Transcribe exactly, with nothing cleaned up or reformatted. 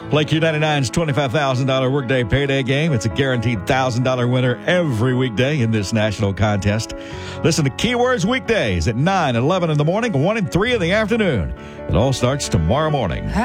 Play Q ninety-nine's twenty-five thousand dollars workday payday game. It's a guaranteed one thousand dollars winner every weekday in this national contest. Listen to Keywords weekdays at nine, eleven in the morning, one and three in the afternoon. It all starts tomorrow morning.